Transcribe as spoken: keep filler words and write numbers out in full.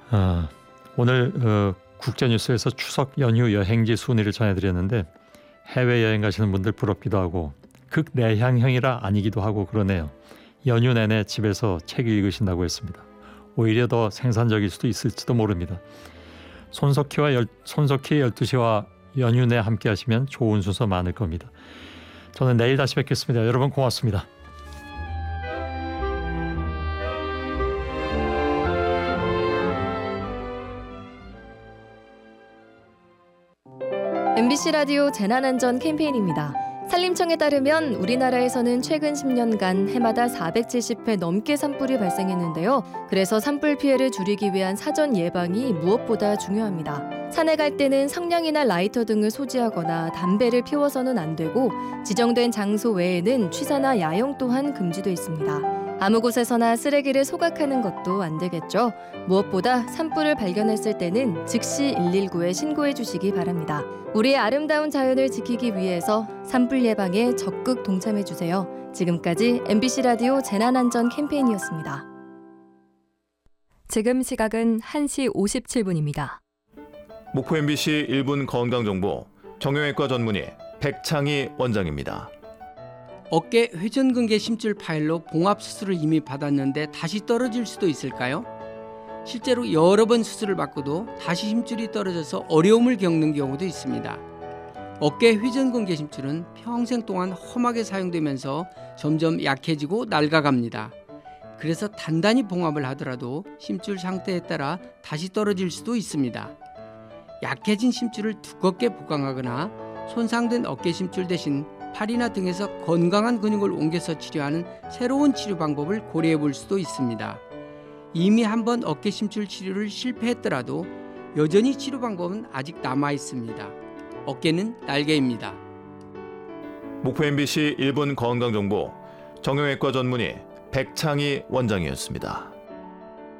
아, 오늘 어, 국제뉴스에서 추석 연휴 여행지 순위를 전해드렸는데 해외여행 가시는 분들 부럽기도 하고 극내향형이라 아니기도 하고 그러네요. 연휴 내내 집에서 책 읽으신다고 했습니다. 오히려 더 생산적일 수도 있을지도 모릅니다. 손석희와 열, 손석희의 열두 시와 연휴 내 함께 하시면 좋은 순서 많을 겁니다. 저는 내일 다시 뵙겠습니다. 여러분 고맙습니다. 엠비씨 라디오 재난안전 캠페인입니다. 산림청에 따르면 우리나라에서는 최근 십 년간 해마다 사백칠십 회 넘게 산불이 발생했는데요. 그래서 산불 피해를 줄이기 위한 사전 예방이 무엇보다 중요합니다. 산에 갈 때는 성냥이나 라이터 등을 소지하거나 담배를 피워서는 안 되고 지정된 장소 외에는 취사나 야영 또한 금지돼 있습니다. 아무 곳에서나 쓰레기를 소각하는 것도 안 되겠죠. 무엇보다 산불을 발견했을 때는 즉시 일일구에 신고해 주시기 바랍니다. 우리의 아름다운 자연을 지키기 위해서 산불 예방에 적극 동참해 주세요. 지금까지 엠비씨 라디오 재난안전 캠페인이었습니다. 지금 시각은 한 시 오십칠 분입니다. 목포 엠비씨 일 분 건강정보 정형외과 전문의 백창희 원장입니다. 어깨 회전근개 심줄 파열로 봉합 수술을 이미 받았는데 다시 떨어질 수도 있을까요? 실제로 여러 번 수술을 받고도 다시 힘줄이 떨어져서 어려움을 겪는 경우도 있습니다. 어깨 회전근개 심줄은 평생 동안 험하게 사용되면서 점점 약해지고 낡아갑니다. 그래서 단단히 봉합을 하더라도 심줄 상태에 따라 다시 떨어질 수도 있습니다. 약해진 심줄을 두껍게 보강하거나 손상된 어깨 심줄 대신 팔이나 등에서 건강한 근육을 옮겨서 치료하는 새로운 치료 방법을 고려해 볼 수도 있습니다. 이미 한번 어깨 심줄 치료를 실패했더라도 여전히 치료 방법은 아직 남아 있습니다. 어깨는 날개입니다. 목포 엠비씨 일 분 건강정보 정형외과 전문의 백창희 원장이었습니다.